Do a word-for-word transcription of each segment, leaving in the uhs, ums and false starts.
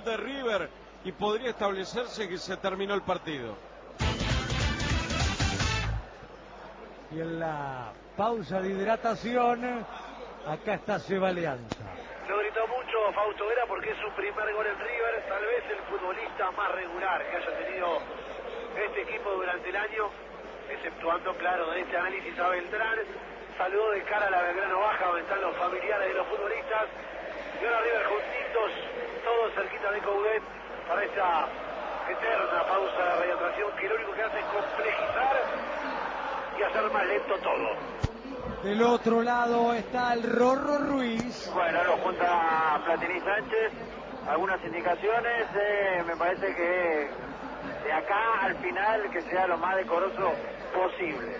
de River y podría establecerse que se terminó el partido. Y en la pausa de hidratación, acá está Seba Alianza. Lo gritó mucho Fausto Vera porque es su primer gol en River, tal vez el futbolista más regular que haya tenido este equipo durante el año, exceptuando, claro, de este análisis a Beltrán. Saludó de cara a la Belgrano Baja, donde están los familiares de los futbolistas. Y ahora River juntitos, todos cerquita de Coudet, para esta eterna pausa de radiatración que lo único que hace es complejizar y hacer más lento todo. Del otro lado está el Rorro Ruiz. Bueno, lo junta Platini Sánchez. Algunas indicaciones, eh, me parece que de acá al final que sea lo más decoroso posible.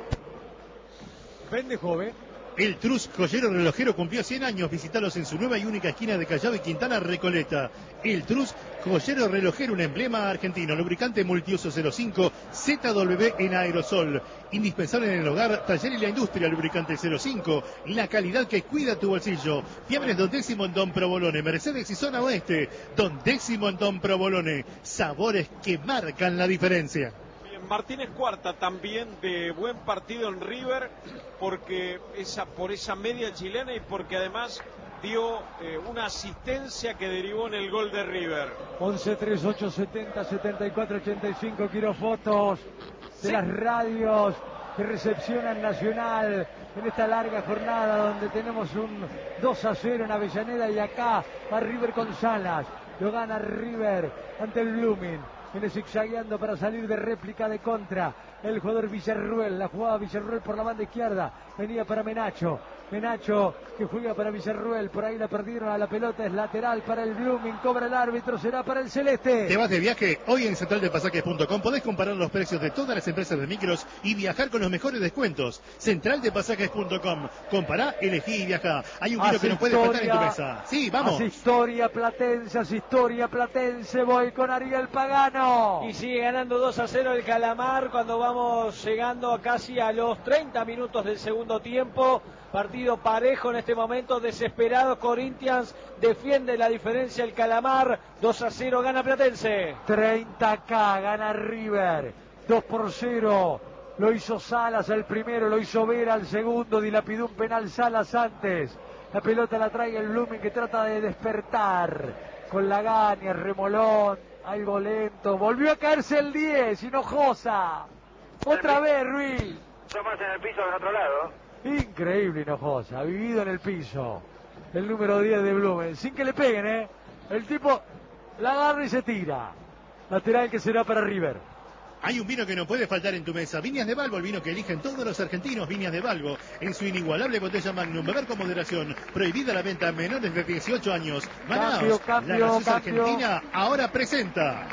Vende joven. El Trus Joyero Relojero cumplió cien años. Visítalos en su nueva y única esquina de Callao y Quintana, Recoleta. El Trus Joyero Relojero, un emblema argentino. Lubricante multiuso cero cinco Z W en aerosol. Indispensable en el hogar, taller y la industria. Lubricante cero cinco. La calidad que cuida tu bolsillo. Fiambres Don Décimo en Don Provolone. Mercedes y Zona Oeste. Don Décimo en Don Provolone. Sabores que marcan la diferencia. Martínez Cuarta también de buen partido en River porque esa, por esa media chilena y porque además dio eh, una asistencia que derivó en el gol de River. once treinta y ocho setenta setenta y cuatro ochenta y cinco. Quiero fotos de sí. Las radios que recepcionan Nacional en esta larga jornada donde tenemos un dos a cero en Avellaneda y acá va River con Salas. Lo gana River ante el Blooming. Viene zigzagueando para salir de réplica de contra. El jugador Villarruel, la jugaba Villarruel por la banda izquierda. Venía para Menacho. Menacho que juega para Villarruel. Por ahí la perdieron a la pelota. Es lateral para el Blooming. Cobra el árbitro. Será para el Celeste. ¿Te vas de viaje? Hoy en central de pasajes punto com podés comparar los precios de todas las empresas de micros y viajar con los mejores descuentos. central de pasajes punto com. Compará, elegí y viajá. Hay un vino que no puede faltar en tu mesa. Sí, vamos. Historia Platense, Historia Platense. Voy con Ariel Pagano. Y sigue ganando dos a cero el Calamar cuando vamos llegando a casi a los treinta minutos del segundo tiempo. Partido parejo en este momento, desesperado. Corinthians defiende la diferencia el Calamar. dos a cero gana Platense. treinta K gana River. dos por cero. Lo hizo Salas el primero, lo hizo Vera el segundo. Dilapidó un penal Salas antes. La pelota la trae el Blooming que trata de despertar. Con Lagaña, Remolón. Algo lento. Volvió a caerse el diez. Hinojosa. Otra vez Ruiz. Tomas en el piso del otro lado. Increíble Hinojosa, ha vivido en el piso. El número diez de Blumen, sin que le peguen, ¿eh? El tipo la agarra y se tira. Lateral que será para River. Hay un vino que no puede faltar en tu mesa. Viñas de Balbo, el vino que eligen todos los argentinos. Viñas de Balbo, en su inigualable botella Magnum. Beber con moderación. Prohibida la venta a menores de dieciocho años. Manaos, cambio, la gaseosa cambio. argentina, ahora presenta.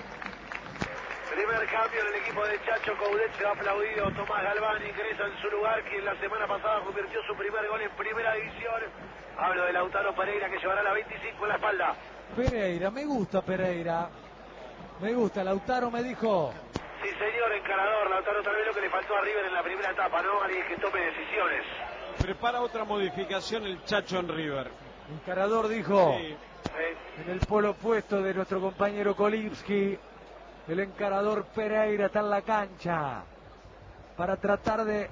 Primer cambio en el equipo de Chacho Coudet, se ha aplaudido. Tomás Galván ingresa en su lugar, quien la semana pasada convirtió su primer gol en primera división. Hablo de Lautaro Pereira, que llevará la veinticinco en la espalda. Pereira, me gusta Pereira. Me gusta, Lautaro me dijo. Sí, señor, encarador. Lautaro tal vez lo que le faltó a River en la primera etapa, ¿no? Alguien que tome decisiones. Prepara otra modificación el Chacho en River. Encarador dijo. Sí. Sí. En el polo opuesto de nuestro compañero Kolibski. El encarador Pereira está en la cancha para tratar de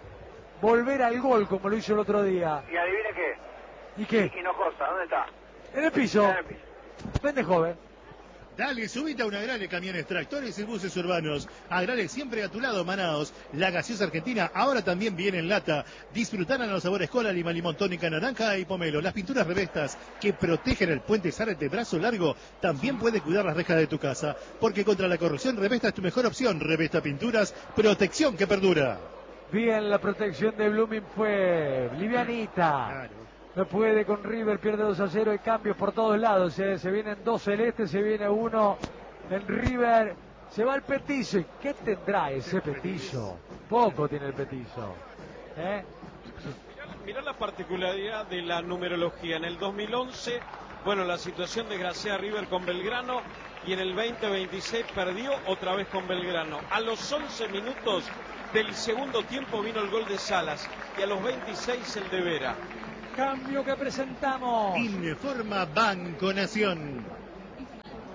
volver al gol como lo hizo el otro día. Y adivine qué. ¿Y qué? Hinojosa, ¿dónde está? En el piso. En el piso. Vende joven. Dale, subite a un Agrale, camiones, tractores y buses urbanos. Agrale siempre a tu lado, Manaos. La gaseosa argentina ahora también viene en lata. Disfrutarán los sabores cola, lima, limón, tónica, naranja y pomelo. Las pinturas Revestas que protegen el puente Zárate brazo largo también puede cuidar las rejas de tu casa. Porque contra la corrosión, Revesta es tu mejor opción. Revesta Pinturas, protección que perdura. Bien, la protección de Blooming fue livianita. Claro. No puede con River, pierde dos a cero, hay cambios por todos lados, ¿eh? Se vienen dos celestes, se viene uno en River, se va el Petizo. ¿Y qué tendrá ese Petizo? Poco tiene el Petizo, ¿eh? Mirá la particularidad de la numerología. En el dos mil once, bueno, la situación desgraciada River con Belgrano, y en el veinte veintiséis perdió otra vez con Belgrano. A los once minutos del segundo tiempo vino el gol de Salas y a los veintiséis el de Vera. Cambio que presentamos. Informa Banco Nación.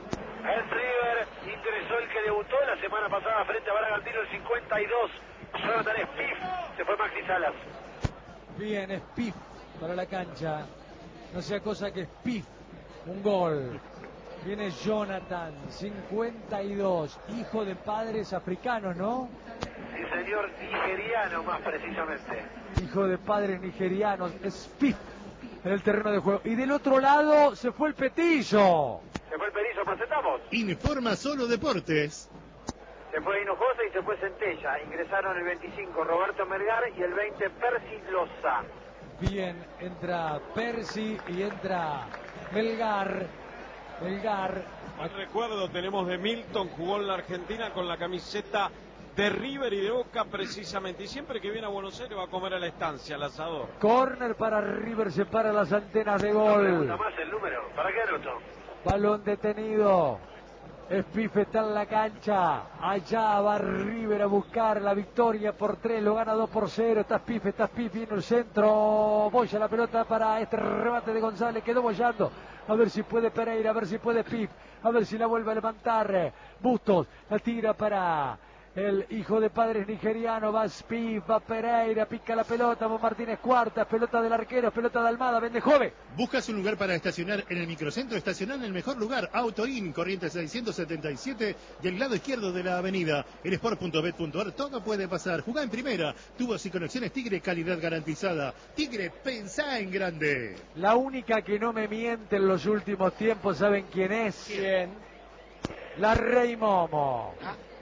debutó la semana pasada frente a Bragantino el cincuenta y dos. Jonathan Spiff, se fue Maxi Salas. Bien, Spiff para la cancha. No sea cosa que Spiff, un gol. Viene Jonathan, cincuenta y dos, hijo de padres africanos, ¿no? Sí, señor, nigeriano más precisamente. Hijo de padres nigerianos, Spiff en el terreno de juego. Y del otro lado se fue el Petillo. Se fue el Perizo, presentamos. Informa Solo Deportes. Se fue Hinojosa y se fue Centella. Ingresaron el veinticinco Roberto Melgar y el veinte Percy Loza. Bien, entra Percy y entra Melgar. Melgar. Buen recuerdo tenemos de Milton, jugó en la Argentina con la camiseta de River y de Boca precisamente. Y siempre que viene a Buenos Aires va a comer a la estancia, al asador. Corner para River, separa las antenas de No gol. pregunta más el número, ¿para qué anoto? Balón detenido. Spiff está en la cancha. Allá va River a buscar la victoria por tres. Lo gana dos por cero. Está Spiff, está Spiff. Viene el centro. Boya la pelota para este remate de González. Quedó boyando. A ver si puede Pereira. A ver si puede Spiff. A ver si la vuelve a levantar. Bustos. La tira para el hijo de padres nigeriano. Va Spiff. Va Pereira. Pica la pelota. Va Martínez Cuartas. Pelota del arquero. Pelota de Almada. Vende Jove. ¿Buscas un lugar para estacionar en el microcentro? Estacionar en el mejor lugar. Autoin, Corrientes seiscientos setenta y siete, del lado izquierdo de la avenida. En sport punto bet punto ar todo puede pasar. Jugá en primera. Tubos y conexiones Tigre, calidad garantizada. Tigre, pensá en grande. La única que no me miente en los últimos tiempos, ¿saben quién es? ¿Quién? La Rey Momo.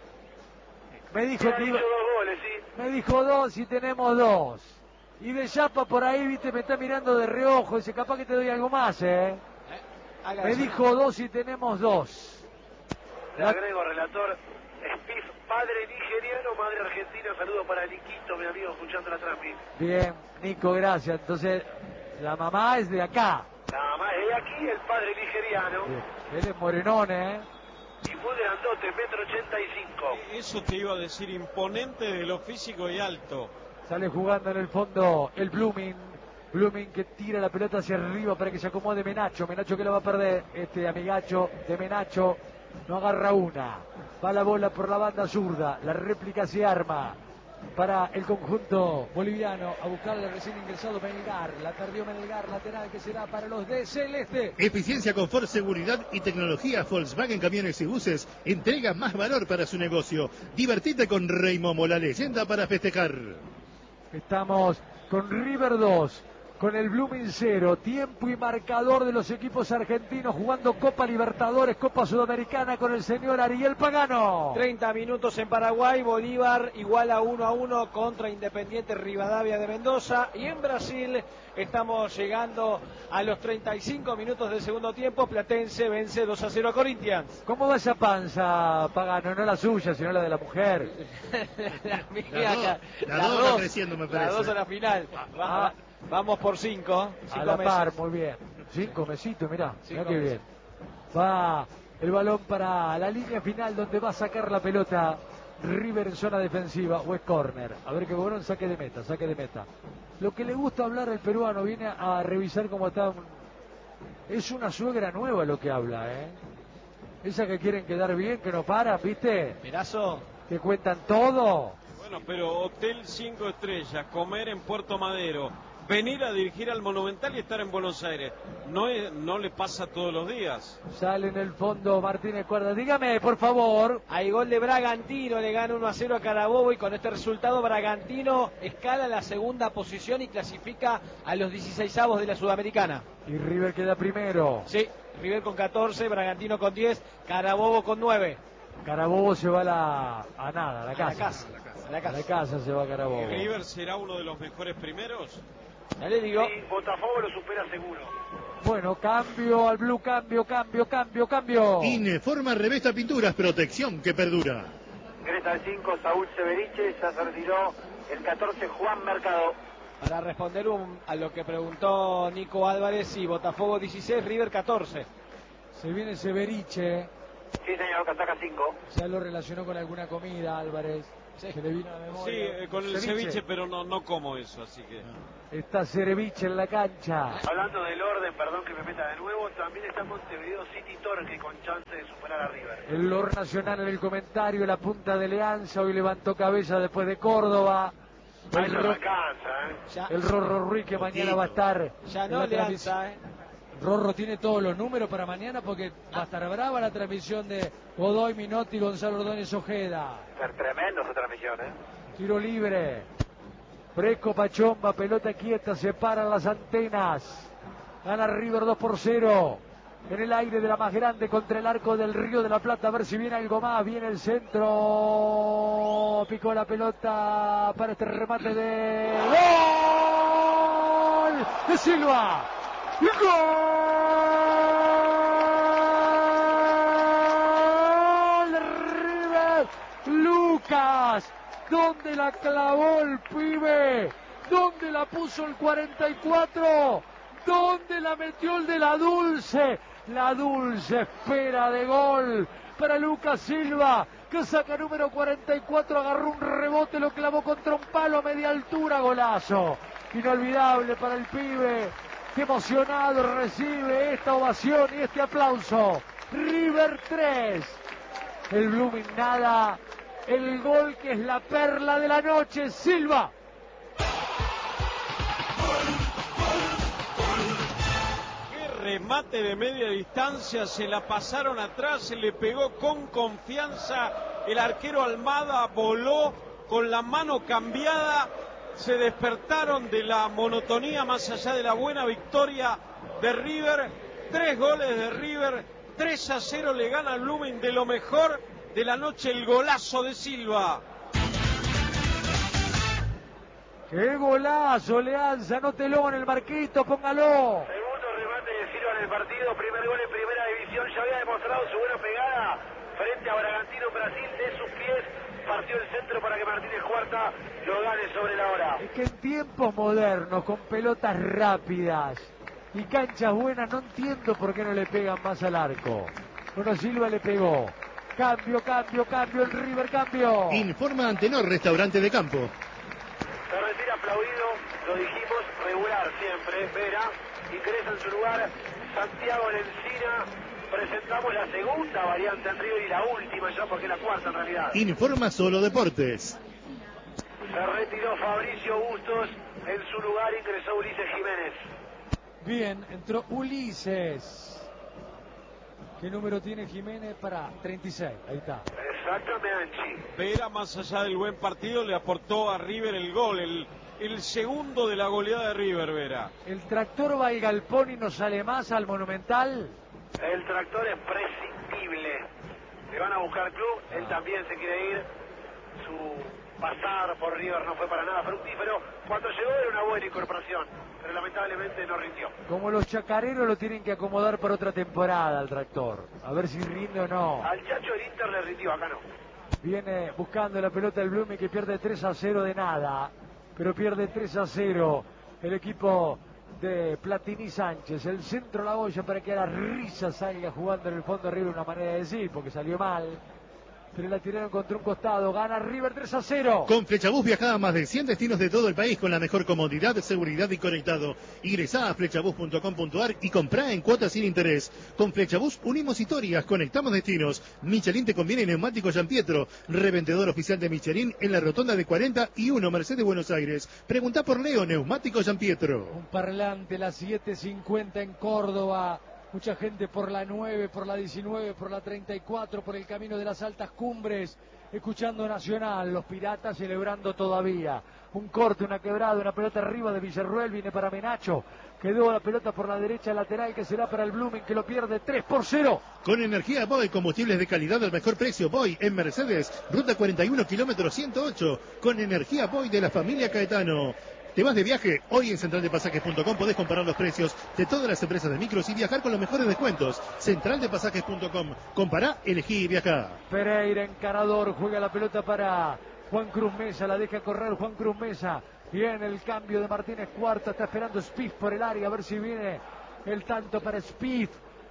Me dijo Ha que dicho iba, dos goles, sí. me dijo dos y tenemos dos. Y de Yapa por ahí, viste, me está mirando de reojo. Dice, capaz que te doy algo más, ¿eh? Haga Me eso. dijo dos y tenemos dos. Le agrego, relator, Spiff, padre nigeriano, madre argentina. Saludo para Niquito, mi amigo, escuchando la transmisión. Bien, Nico, gracias. Entonces, la mamá es de acá. Nada más, es aquí el padre nigeriano. Bien. Él es morenón, ¿eh? Y fue grandote, metro ochenta y cinco. Eso te iba a decir, imponente de lo físico y alto. Sale jugando en el fondo el Blooming. Blooming que tira la pelota hacia arriba para que se acomode Menacho. Menacho que la va a perder. Este amigacho de Menacho no agarra una. Va la bola por la banda zurda. La réplica se arma para el conjunto boliviano. A buscarle recién ingresado Melgar. La perdió Melgar. Lateral que será para los de Celeste. Eficiencia, confort, seguridad y tecnología. Volkswagen Camiones y Buses entrega más valor para su negocio. Divertite con Rey Momo, la leyenda para festejar. Estamos con River dos, con el Blooming cero, tiempo y marcador de los equipos argentinos jugando Copa Libertadores, Copa Sudamericana con el señor Ariel Pagano. treinta minutos en Paraguay, Bolívar igual a uno a uno contra Independiente Rivadavia de Mendoza. Y en Brasil estamos llegando a los treinta y cinco minutos del segundo tiempo. Platense vence dos a cero a Corinthians. ¿Cómo va esa panza, Pagano? No la suya, sino la de la mujer. la mía La dos, acá. la Las dos va creciendo, me Las parece. dos a la final. Va- Ah. vamos por cinco. A cinco la meses. par, muy bien. Cinco mesitos, mirá, mirá Cinco qué meses. bien. Va el balón para la línea final donde va a sacar la pelota River en zona defensiva o es córner. A ver qué bueno, saque de meta, saque de meta. Lo que le gusta hablar al peruano, viene a revisar cómo está. un- Es una suegra nueva lo que habla, ¿eh? Esa que quieren quedar bien, que no paran, ¿viste? Mirazo. Que cuentan todo. Bueno, pero hotel cinco estrellas, comer en Puerto Madero, venir a dirigir al Monumental y estar en Buenos Aires, no, es, no le pasa todos los días. Sale en el fondo Martínez Cuerda. Dígame, por favor. Hay gol de Bragantino, le gana uno a cero a Carabobo y con este resultado Bragantino escala la segunda posición y clasifica a los dieciseisavos de la Sudamericana. Y River queda primero. Sí, River con catorce, Bragantino con diez, Carabobo con nueve. Carabobo se va a la a nada, a la A casa. la casa. A la A la casa. casa se va Carabobo. ¿River será uno de los mejores primeros? Ya le digo. Y Botafogo lo supera seguro. Bueno, cambio al blue, cambio, cambio, cambio, cambio. Informa Revesta Pinturas, protección que perdura. Ingresa el cinco Saúl Severiche. Ya se retiró el catorce Juan Mercado. Para responder un- a lo que preguntó Nico Álvarez, sí, Botafogo dieciséis, River catorce. Se viene Severiche. Sí, señor, Casaca cinco. Ya lo relacionó con alguna comida, Álvarez. Sí. Se le vino a la memoria. Sí, eh, con el ceviche, ceviche pero no, no como eso, así que... Está Ceviche en la cancha. Hablando del orden, perdón que me meta de nuevo, también está Montevideo City Torque con chance de superar a River. El Lord Nacional en el comentario, la punta de Leanza, hoy levantó cabeza después de Córdoba. El, no Ro... alcanza, ¿eh? ya, el Rorro Ruiz que Poquito. Mañana va a estar. Ya no Leanza, ¿eh? Rorro tiene todos los números para mañana porque va a estar brava la transmisión de Godoy Minotti y Gonzalo Ordóñez Ojeda. Ser tremendo esa transmisión, ¿eh? Tiro libre. Fresco Pachomba, pelota quieta, separan las antenas. Gana River dos por cero. En el aire de la más grande contra el arco del Río de la Plata. A ver si viene algo más. Viene el centro. Picó la pelota para este remate de... ¡Gol! De Silva. ¡Gol! De River. Lucas. ¿Dónde la clavó el pibe? ¿Dónde la puso el cuarenta y cuatro? ¿Dónde la metió el de la Dulce? La Dulce espera de gol para Lucas Silva, que saca número cuarenta y cuatro, agarró un rebote, lo clavó contra un palo a media altura, golazo. Inolvidable para el pibe, que emocionado recibe esta ovación y este aplauso. River tres, el Blooming nada. El gol que es la perla de la noche, Silva. Qué remate de media distancia, se la pasaron atrás, se le pegó con confianza. El arquero Almada voló con la mano cambiada. Se despertaron de la monotonía más allá de la buena victoria de River. Tres goles de River, tres a cero le gana al Blooming de lo mejor de la noche, el golazo de Silva. ¡Qué golazo, Leanza! Anótelo en el marquito, póngalo. Segundo remate de Silva en el partido, primer gol en primera división, ya había demostrado su buena pegada frente a Bragantino Brasil, de sus pies partió el centro para que Martínez Cuarta lo gane sobre la hora. Es que en tiempos modernos, con pelotas rápidas y canchas buenas, no entiendo por qué no le pegan más al arco. Bueno, Silva le pegó. Cambio, cambio, cambio, el River cambio. Informa Antenor, restaurante de campo. Se retira aplaudido, lo dijimos, regular siempre, Vera, ingresa en su lugar Santiago Lencina, presentamos la segunda variante en River y la última ya porque es la cuarta en realidad. Informa Solo Deportes. Se retiró Fabricio Bustos, en su lugar ingresó Ulises Jiménez. Bien, entró Ulises. ¿Qué número tiene Jiménez? Para treinta y seis, ahí está. Exactamente. Vera, más allá del buen partido, le aportó a River el gol, el, el segundo de la goleada de River, Vera. ¿El tractor va al galpón y no sale más al Monumental? El tractor es prescindible. Le van a buscar club, él también se quiere ir. Su pasar por River no fue para nada fructífero. Cuando llegó era una buena incorporación, pero lamentablemente no rindió. Como los chacareros lo tienen que acomodar para otra temporada al tractor. A ver si rinde o no. Al Chacho del Inter le rindió, acá no. Viene buscando la pelota el Blooming, que pierde tres a cero de nada. Pero pierde tres a cero el equipo de Platini Sánchez. El centro a la olla para que a la risa salga jugando en el fondo River, una manera de decir, porque salió mal. Pero la tiraron contra un costado. Gana River tres a cero. Con Flechabús viaja a más de cien destinos de todo el país con la mejor comodidad, seguridad y conectado. Ingresá a flechabús punto com punto ar y comprá en cuotas sin interés. Con Flechabús unimos historias, conectamos destinos. Michelin te conviene neumático Giampietro. Revendedor oficial de Michelin en la rotonda de cuarenta y uno Mercedes Buenos Aires. Preguntá por Leo, neumático Giampietro. Un parlante, las siete cincuenta en Córdoba. Mucha gente por la nueve, por la diecinueve, por la treinta y cuatro, por el camino de las altas cumbres, escuchando Nacional, los Piratas celebrando todavía. Un corte, una quebrada, una pelota arriba de Villarruel, viene para Menacho. Quedó la pelota por la derecha lateral, que será para el Blooming, que lo pierde tres por cero. Con energía Boy, combustibles de calidad al mejor precio. Boy en Mercedes, ruta cuarenta y uno, kilómetro ciento ocho. Con energía Boy de la familia Caetano. ¿Te vas de viaje? Hoy en central de pasajes punto com podés comparar los precios de todas las empresas de micros y viajar con los mejores descuentos. central de pasajes punto com. Compará, elegí y viajá. Pereira, encarador, juega la pelota para Juan Cruz Mesa, la deja correr Juan Cruz Mesa. Viene el cambio de Martínez Cuarta, está esperando Spiff por el área, a ver si viene el tanto para Spiff.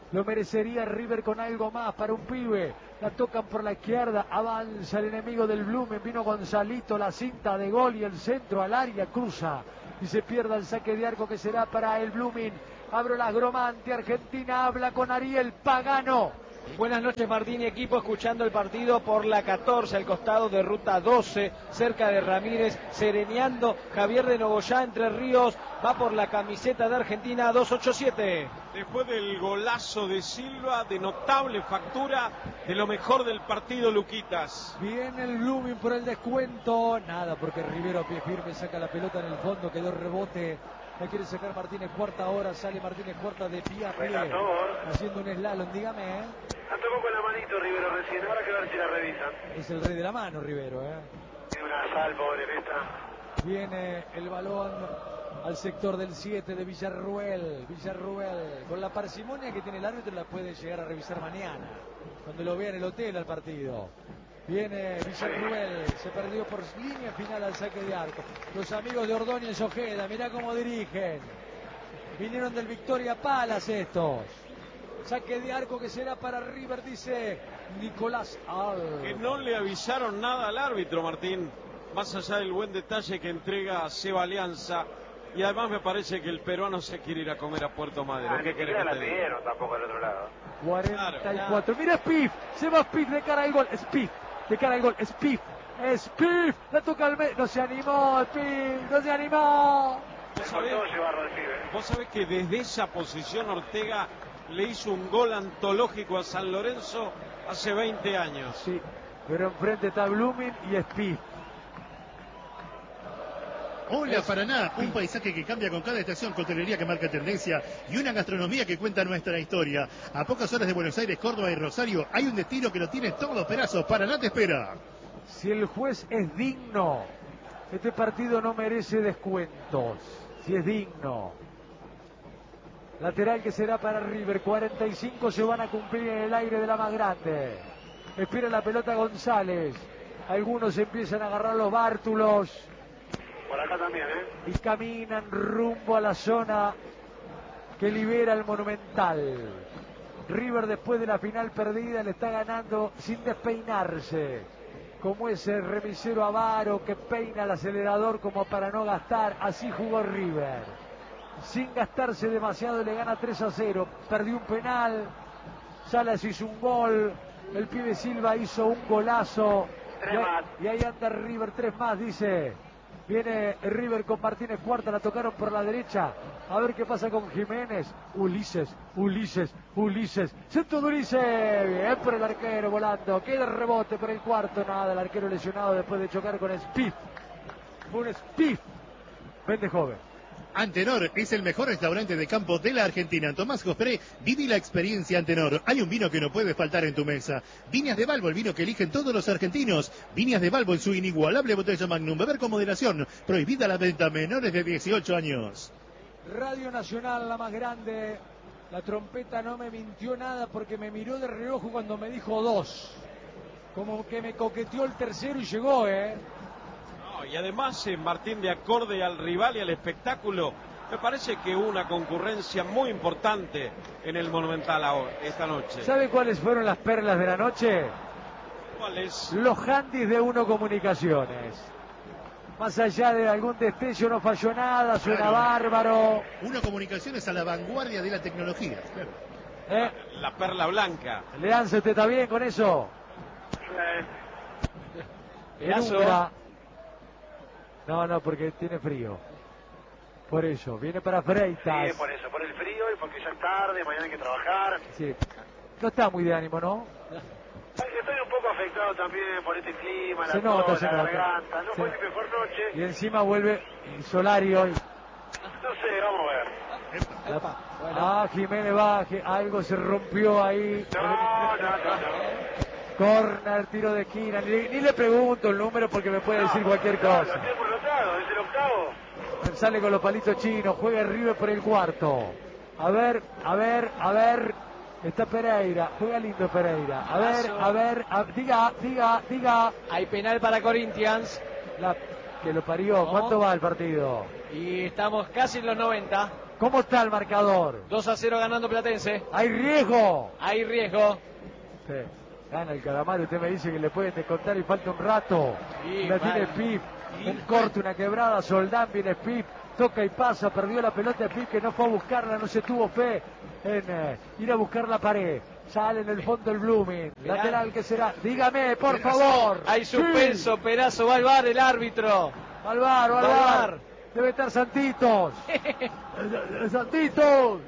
Lo merecería River con algo más para un pibe. La tocan por la izquierda, avanza el enemigo del Blooming, vino Gonzalito, la cinta de gol y el centro al área, cruza y se pierde el saque de arco que será para el Blooming. Abro las Gromante, Argentina habla con Ariel Pagano. Buenas noches, Martín y equipo, escuchando el partido por la catorce, al costado de ruta doce, cerca de Ramírez, sereneando Javier de Nogoyá, Entre Ríos, va por la camiseta de Argentina dos ochenta y siete. Después del golazo de Silva, de notable factura, de lo mejor del partido, Luquitas. Viene el Blooming por el descuento, nada, porque Rivero a pie firme saca la pelota en el fondo, quedó rebote. La quiere sacar Martínez Cuarta, ahora sale Martínez Cuarta de pie a pie, haciendo un slalom, dígame, ¿eh? La tocó con la manito Rivero recién, ahora que ver si la revisan. Es el rey de la mano, Rivero, ¿eh? Tiene una sal, pobre en esta. Viene el balón al sector del siete de Villarruel. Villarruel, con la parsimonia que tiene el árbitro, la puede llegar a revisar mañana, cuando lo vea en el hotel al partido. Viene Villarruel, se perdió por línea final al saque de arco. Los amigos de Ordóñez Ojeda, mirá cómo dirigen. Vinieron del Victoria Palace estos. Saque de arco que será para River, dice Nicolás Al. Que no le avisaron nada al árbitro, Martín, más allá del buen detalle que entrega a Seba Alianza. Y además me parece que el peruano se quiere ir a comer a Puerto Madero. Ah, ¿Qué ni querés siquiera que la te diga? pidieron tampoco al otro lado. cuarenta y cuatro. Mira Spiff, se va Spiff de cara al gol. Spiff, de cara al gol. Spiff, Spiff, la toca al medio. No se animó, Spiff, no se animó. ¿Vos sabés, vos sabés que desde esa posición Ortega le hizo un gol antológico a San Lorenzo hace veinte años? Sí, pero enfrente está Blooming y Spiff. Hola Paraná, un paisaje que cambia con cada estación, coctelería que marca tendencia y una gastronomía que cuenta nuestra historia. A pocas horas de Buenos Aires, Córdoba y Rosario hay un destino que lo tiene todo pedazo. Paraná te espera. Si el juez es digno, este partido no merece descuentos. Si es digno. Lateral que será para River, cuarenta y cinco se van a cumplir en el aire de la más grande. Espera la pelota González. Algunos empiezan a agarrar los bártulos. Por acá también, ¿eh? Y caminan rumbo a la zona que libera el Monumental. River, después de la final perdida, le está ganando sin despeinarse, como ese remisero avaro que peina el acelerador como para no gastar. Así jugó River, sin gastarse demasiado, le gana tres a cero. Perdió un penal, Salas hizo un gol, el pibe Silva hizo un golazo. Tres más. Y ahí anda River, tres más, dice. Viene River con Martínez Cuarta, la tocaron por la derecha. A ver qué pasa con Jiménez. Ulises, Ulises, Ulises. Centro de Ulises. Bien por el arquero volando. Queda el rebote por el cuarto. Nada, el arquero lesionado después de chocar con Spiff. Fue un Spiff. Vende joven. Antenor es el mejor restaurante de campo de la Argentina. Tomás Jospré, viví la experiencia Antenor. Hay un vino que no puede faltar en tu mesa. Viñas de Balbo, el vino que eligen todos los argentinos. Viñas de Balbo en su inigualable botella Magnum. Beber con moderación. Prohibida la venta a menores de dieciocho años. Radio Nacional, la más grande. La trompeta no me mintió nada porque me miró de reojo cuando me dijo dos. Como que me coqueteó el tercero y llegó, ¿eh? Y además, eh, Martín, de acorde al rival y al espectáculo, me parece que hubo una concurrencia muy importante en el Monumental ahora, esta noche. ¿Sabe cuáles fueron las perlas de la noche? ¿Cuáles? Los handys de Uno Comunicaciones. Más allá de algún destello, no falló nada, suena Claro. bárbaro. Uno Comunicaciones a la vanguardia de la tecnología. Claro. ¿Eh? La perla blanca. Leanza, ¿usted está bien con eso? Pedazo. Penumbra. No, no, porque tiene frío. Por eso, viene para Freitas. Sí, por eso, por el frío y porque ya es tarde, mañana hay que trabajar. Sí. No está muy de ánimo, ¿no? Estoy un poco afectado también por este clima, Se la nota, tos, se la nota. garganta. No Sí. fue mi mejor noche. Y encima vuelve Solario. y- No sé, vamos a ver. La- Epa, bueno. Ah, Jiménez baje, algo se rompió ahí. No, no, no, no. Corner, tiro de esquina. Ni, ni le pregunto el número porque me puede decir cualquier No, lo cosa. tengo anotado, es el octavo. Sale con los palitos chinos, juega River por el cuarto. A ver, a ver, a ver. Está Pereira, juega lindo Pereira. A ver, a ver, a- diga, diga, diga. Hay penal para Corinthians. La que lo parió. No. ¿Cuánto va el partido? Y estamos casi en los noventa. ¿Cómo está el marcador? dos a cero ganando Platense. ¿Hay riesgo? Hay riesgo. Sí. Gana el Calamar, usted me dice que le pueden descontar y falta un rato. Sí, la tiene vale. Pip, Sí. un corte, una quebrada, Soldán, viene Pip, toca y pasa, perdió la pelota de Pip que no fue a buscarla, no se tuvo fe en eh, ir a buscar la pared. Sale en el fondo el Blooming, Mirá. lateral que será, dígame por favor. Hay suspenso, sí. Perazo, va al bar el árbitro. Al bar, al Va al bar. bar. Debe estar Santitos. Santitos.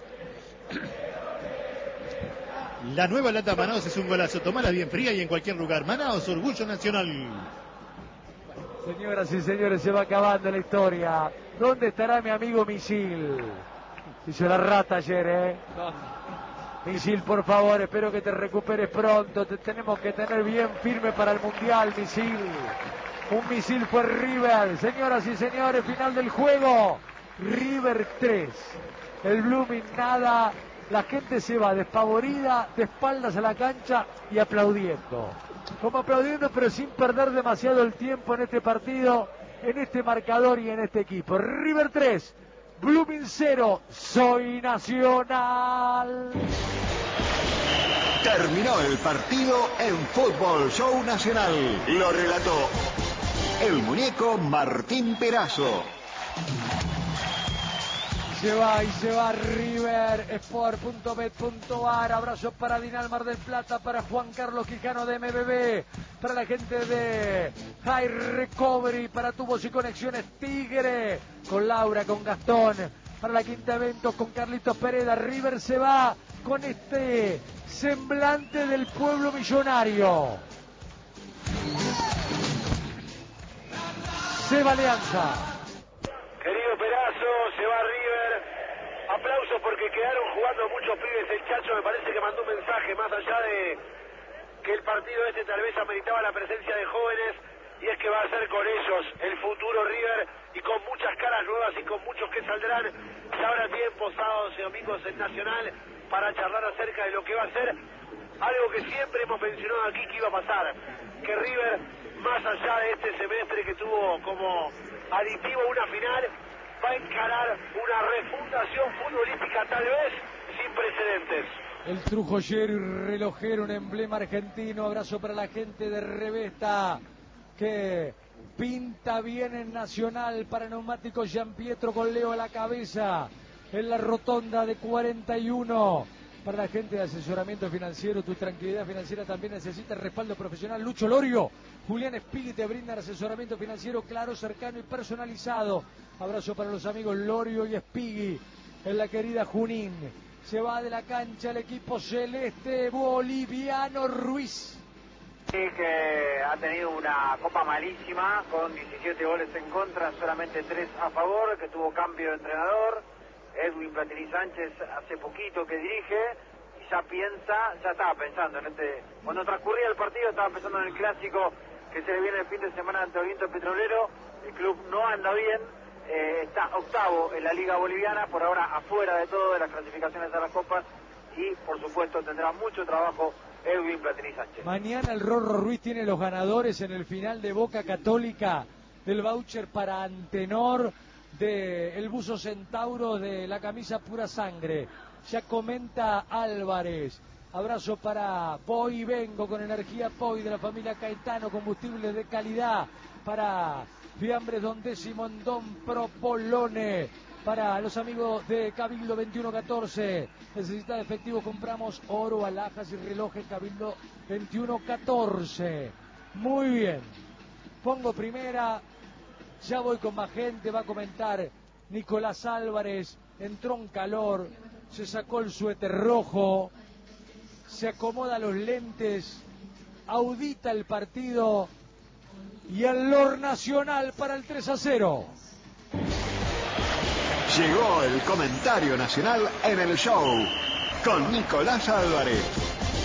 La nueva lata Manaos es un golazo. Tomala bien fría y en cualquier lugar. Manaos, orgullo nacional. Señoras y señores, se va acabando la historia. ¿Dónde estará mi amigo Misil? Hizo la rata ayer, ¿eh? Misil, por favor, espero que te recuperes pronto. Te tenemos que tener bien firme para el Mundial, Misil. Un Misil fue River. Señoras y señores, final del juego. River tres. El Blooming nada. La gente se va despavorida, de espaldas a la cancha y aplaudiendo. Como aplaudiendo, pero sin perder demasiado el tiempo en este partido, en este marcador y en este equipo. River tres, Blooming cero. Soy Nacional. Terminó el partido en Fútbol Show Nacional. Lo relató el muñeco Martín Perazo. Se va y se va River Sport punto bet punto ar. Abrazo para Dinal Mar del Plata, para Juan Carlos Quijano de M B B, para la gente de High Recovery, para Tubos y Conexiones Tigre, con Laura, con Gastón, para la Quinta Eventos, con Carlitos Pereda. River se va con este semblante del pueblo millonario. Se va Alianza. Querido Perazo, se va River. Aplausos porque quedaron jugando muchos pibes. El Chacho me parece que mandó un mensaje más allá de que el partido este tal vez ameritaba la presencia de jóvenes, y es que va a ser con ellos el futuro River, y con muchas caras nuevas y con muchos que saldrán. Ya habrá tiempo, sábados y domingos en Nacional, para charlar acerca de lo que va a ser algo que siempre hemos mencionado aquí que iba a pasar, que River, más allá de este semestre que tuvo como aditivo una final, va a encarar una refundación futbolística tal vez sin precedentes. El trujollero y relojero, un emblema argentino. Abrazo para la gente de Revesta, que pinta bien en Nacional, para Neumáticos Gian Pietro, con Leo a la cabeza, en la rotonda de cuarenta y uno. Para la gente de asesoramiento financiero, tu tranquilidad financiera también necesita respaldo profesional. Lucho Lorio, Julián Espili te brindan asesoramiento financiero claro, cercano y personalizado. Abrazo para los amigos Lorio y Espigui en la querida Junín. Se va de la cancha el equipo celeste boliviano. Ruiz. Sí, que ha tenido una copa malísima, con diecisiete goles en contra, solamente tres a favor, que tuvo cambio de entrenador. Edwin Platini Sánchez hace poquito que dirige y ya piensa, ya estaba pensando en este, cuando transcurría el partido estaba pensando en el clásico que se le viene el fin de semana ante Oriente Petrolero. El club no anda bien, eh, está octavo en la Liga Boliviana, por ahora afuera de todo de las clasificaciones a las copas, y por supuesto tendrá mucho trabajo Edwin Platini Sánchez. Mañana el Rorro Ruiz tiene los ganadores en el final de Boca Católica del voucher para Antenor, de el buzo Centauro, de la camisa Pura Sangre. Ya comenta Álvarez. Abrazo para Poi Vengo, con energía Poi, de la familia Caetano, combustible de calidad. Para Fiambres Don Décimo en Don Propolone. Para los amigos de Cabildo veintiuno catorce. Necesita de efectivo, compramos oro, alhajas y relojes. Cabildo veintiuno catorce. Muy bien. Pongo primera. Ya voy con más gente, va a comentar Nicolás Álvarez. Entró en calor, se sacó el suéter rojo, se acomoda los lentes, audita el partido y el Lord Nacional para el tres a cero. Llegó el comentario nacional en el show con Nicolás Álvarez.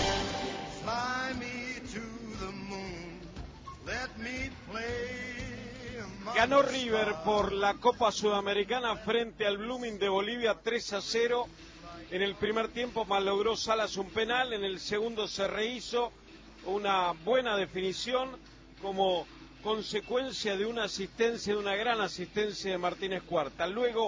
Ganó River por la Copa Sudamericana frente al Blooming de Bolivia tres a cero. En el primer tiempo malogró Salas un penal, en el segundo se rehizo una buena definición como consecuencia de una asistencia, de una gran asistencia de Martínez Cuarta. Luego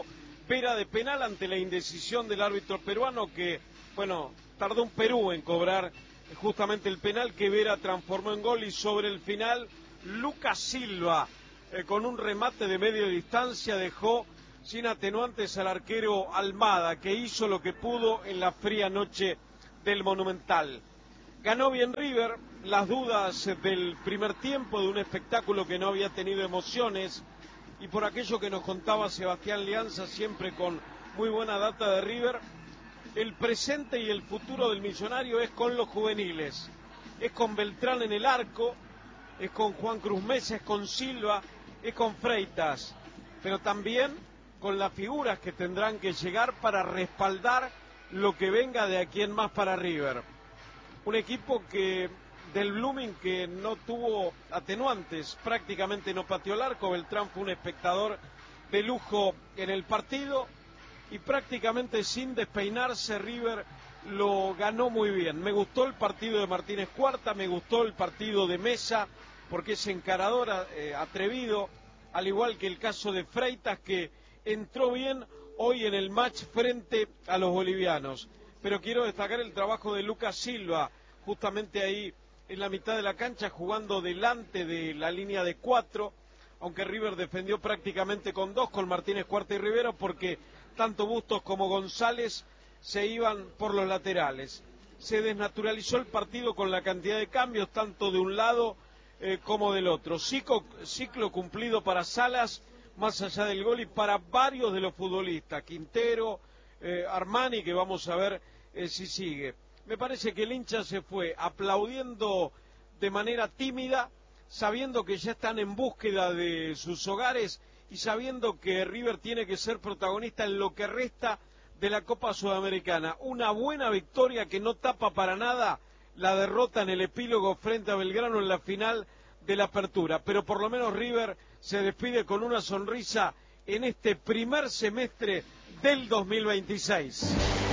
espera de penal ante la indecisión del árbitro peruano que, bueno, tardó un Perú en cobrar justamente el penal que Vera transformó en gol, y sobre el final Lucas Silva eh, con un remate de media distancia dejó sin atenuantes al arquero Almada, que hizo lo que pudo en la fría noche del Monumental. Ganó bien River, las dudas del primer tiempo de un espectáculo que no había tenido emociones, y por aquello que nos contaba Sebastián Lianza, siempre con muy buena data de River, el presente y el futuro del Millonario es con los juveniles, es con Beltrán en el arco, es con Juan Cruz Mesa, es con Silva, es con Freitas, pero también con las figuras que tendrán que llegar para respaldar lo que venga de aquí en más para River. Un equipo que del Blooming que no tuvo atenuantes, prácticamente no pateó el arco. Beltrán fue un espectador de lujo en el partido y prácticamente sin despeinarse River lo ganó muy bien. Me gustó el partido de Martínez Cuarta, me gustó el partido de Mesa, porque es encarador, eh, atrevido, al igual que el caso de Freitas, que entró bien hoy en el match frente a los bolivianos. Pero quiero destacar el trabajo de Lucas Silva, justamente ahí en la mitad de la cancha, jugando delante de la línea de cuatro, aunque River defendió prácticamente con dos, con Martínez Cuarta y Rivero, porque tanto Bustos como González se iban por los laterales. Se desnaturalizó el partido con la cantidad de cambios, tanto de un lado eh, como del otro. Ciclo, ciclo cumplido para Salas, más allá del gol, y para varios de los futbolistas, Quintero, eh, Armani, que vamos a ver eh, si sigue. Me parece que el hincha se fue aplaudiendo de manera tímida, sabiendo que ya están en búsqueda de sus hogares y sabiendo que River tiene que ser protagonista en lo que resta de la Copa Sudamericana. Una buena victoria que no tapa para nada la derrota en el epílogo frente a Belgrano en la final de la Apertura, pero por lo menos River se despide con una sonrisa en este primer semestre del dos mil veintiséis.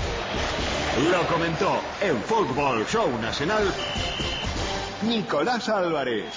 Lo comentó en Fútbol Show Nacional Nicolás Álvarez.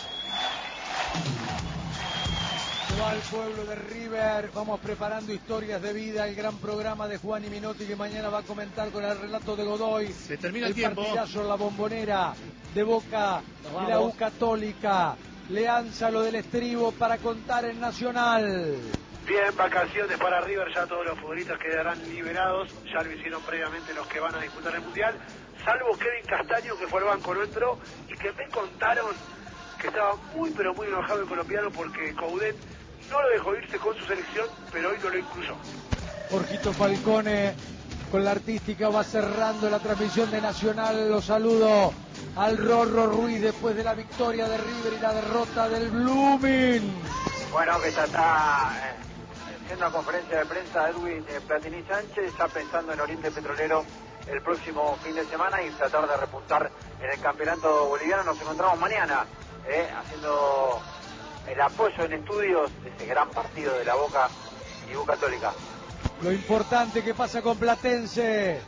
Al pueblo de River, vamos preparando historias de vida, el gran programa de Juan y Minotti, que mañana va a comentar con el relato de Godoy. Se termina el, el tiempo. partidazo en la Bombonera de Boca y la U Católica. Leanza lo del estribo para contar en Nacional. Bien, vacaciones para River, ya todos los futbolistas quedarán liberados, ya lo hicieron previamente los que van a disputar el Mundial, salvo Kevin Castaño, que fue al banco, no entró, y que me contaron que estaba muy pero muy enojado el colombiano porque Coudet no lo dejó irse con su selección, pero hoy no lo incluyó. Jorgito Falcone con la artística va cerrando la transmisión de Nacional. Los saludo al Rorro Ruiz después de la victoria de River y la derrota del Blooming. Bueno, que ya está eh, haciendo una conferencia de prensa Edwin eh, Platini Sánchez, ya pensando en Oriente Petrolero el próximo fin de semana y tratar de repuntar en el campeonato boliviano. Nos encontramos mañana eh, haciendo el apoyo en estudios de ese gran partido de la Boca y U Católica. Lo importante que pasa con Platense.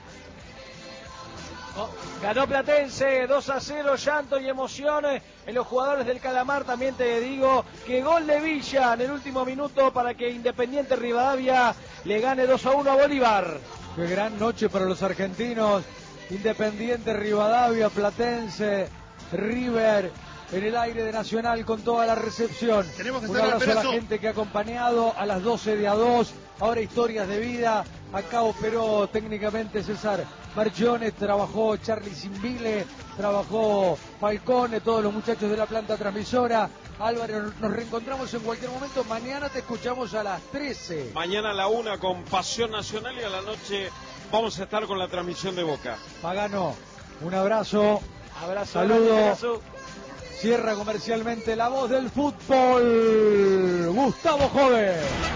Oh, ganó Platense dos a cero, llanto y emociones en los jugadores del Calamar. También te digo que gol de Villa en el último minuto para que Independiente Rivadavia le gane dos a uno a Bolívar. Qué gran noche para los argentinos. Independiente Rivadavia, Platense, River en el aire de Nacional con toda la recepción. Tenemos que Un estar abrazo al a la gente que ha acompañado a las doce de a dos. Ahora historias de vida. Acá operó técnicamente César Marchiones, trabajó Charlie Simbile, trabajó Falcone, todos los muchachos de la planta transmisora. Álvaro, nos reencontramos en cualquier momento. Mañana te escuchamos a las trece. Mañana a la una con Pasión Nacional y a la noche vamos a estar con la transmisión de Boca. Pagano, un abrazo. Abrazo. Saludo. Abrazo. Cierra comercialmente la voz del fútbol, Gustavo Joven.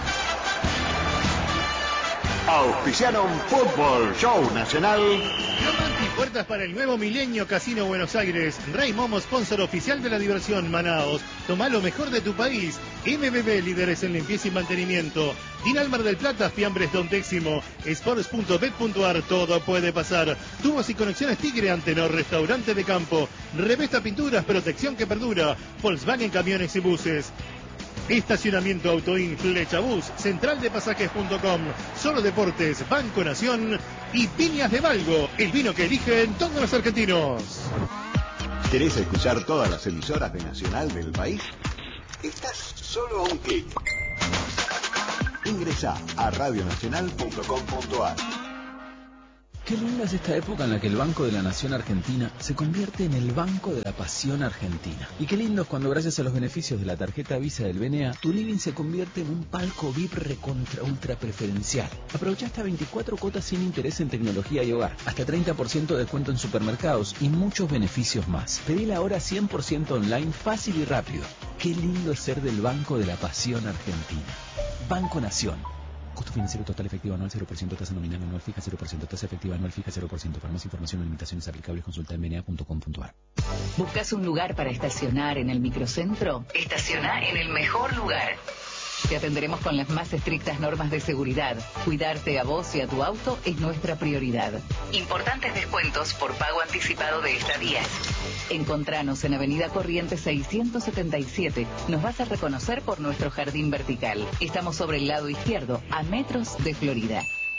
Auspiciaron Fútbol Show Nacional. Romanti, puertas para el nuevo milenio Casino Buenos Aires. Rey Momo, sponsor oficial de la diversión. Manaos, toma lo mejor de tu país. M B B, líderes en limpieza y mantenimiento. Dinal Mar del Plata, Fiambres Don Décimo. Sports punto bet punto ar, todo puede pasar. Tubos y conexiones Tigre, Antenor, restaurante de campo. Revesta Pinturas, protección que perdura. Volkswagen Camiones y Buses. Estacionamiento Autoin Flechabús, central de pasajes punto com, Solo Deportes, Banco Nación y Viñas de Valgo, el vino que eligen todos los argentinos. ¿Querés escuchar todas las emisoras de Nacional del país? Estás solo a un clic. Ingresá a radio nacional punto com punto a r. Qué linda es esta época en la que el Banco de la Nación Argentina se convierte en el Banco de la Pasión Argentina. Y qué lindo es cuando, gracias a los beneficios de la tarjeta Visa del B N A, tu living se convierte en un palco V I P recontra ultra preferencial. Aprovecha hasta veinticuatro cuotas sin interés en tecnología y hogar, hasta treinta por ciento de descuento en supermercados y muchos beneficios más. Pedila ahora cien por ciento online, fácil y rápido. Qué lindo es ser del Banco de la Pasión Argentina. Banco Nación. Costo financiero total efectivo anual cero por ciento, tasa nominal anual fija cero por ciento, tasa efectiva anual fija cero por ciento. Para más información o limitaciones aplicables, consulta en b n a punto com punto a r. ¿Buscas un lugar para estacionar en el microcentro? Estaciona en el mejor lugar. Te atenderemos con las más estrictas normas de seguridad. Cuidarte a vos y a tu auto es nuestra prioridad. Importantes descuentos por pago anticipado de estadías. Encontranos en Avenida Corrientes seiscientos setenta y siete. Nos vas a reconocer por nuestro jardín vertical. Estamos sobre el lado izquierdo, a metros de Florida.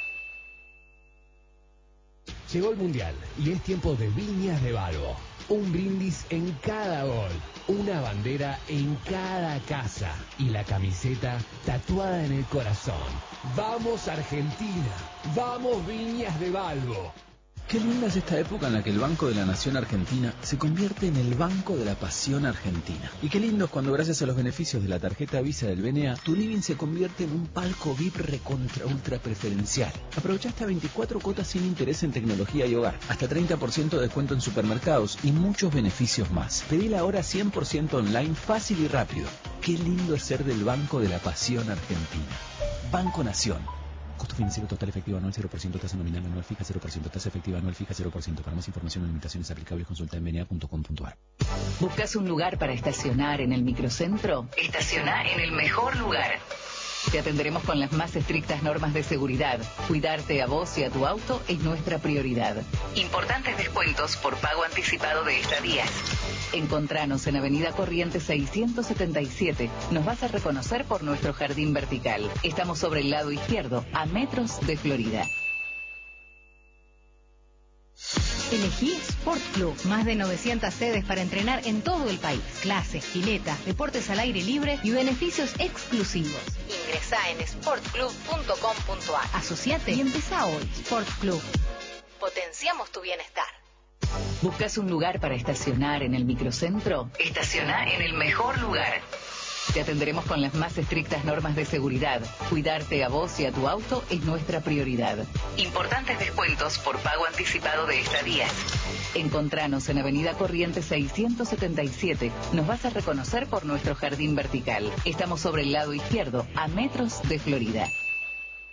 Llegó el Mundial y es tiempo de Viñas de Valgo. Un brindis en cada gol, una bandera en cada casa y la camiseta tatuada en el corazón. ¡Vamos Argentina! ¡Vamos Viñas de Valgo! Qué linda es esta época en la que el Banco de la Nación Argentina se convierte en el Banco de la Pasión Argentina. Y qué lindo es cuando, gracias a los beneficios de la tarjeta Visa del B N A, tu living se convierte en un palco V I P recontra ultra preferencial. Aprovecha hasta veinticuatro cuotas sin interés en tecnología y hogar, hasta treinta por ciento de descuento en supermercados y muchos beneficios más. Pedila ahora cien por ciento online, fácil y rápido. Qué lindo es ser del Banco de la Pasión Argentina. Banco Nación. Costo financiero total efectivo anual cero por ciento, tasa nominal anual fija cero por ciento, tasa efectiva anual fija cero por ciento. Para más información o limitaciones aplicables, consulta en b n a punto com punto a r. ¿Buscas un lugar para estacionar en el microcentro? Estaciona en el mejor lugar. Te atenderemos con las más estrictas normas de seguridad. Cuidarte a vos y a tu auto es nuestra prioridad. Importantes descuentos por pago anticipado de estadías. Encontranos en Avenida Corrientes seiscientos setenta y siete. Nos vas a reconocer por nuestro jardín vertical. Estamos sobre el lado izquierdo, a metros de Florida. Elegí Sport Club. Más de novecientas sedes para entrenar en todo el país. Clases, pileta, deportes al aire libre y beneficios exclusivos. Ingresá en sport club punto com punto a r. Asociate y empezá hoy. Sport Club. Potenciamos tu bienestar. ¿Buscas un lugar para estacionar en el microcentro? Estaciona en el mejor lugar. Te atenderemos con las más estrictas normas de seguridad. Cuidarte a vos y a tu auto es nuestra prioridad. Importantes descuentos por pago anticipado de estadías. Encontranos en Avenida Corrientes seiscientos setenta y siete. Nos vas a reconocer por nuestro jardín vertical. Estamos sobre el lado izquierdo, a metros de Florida.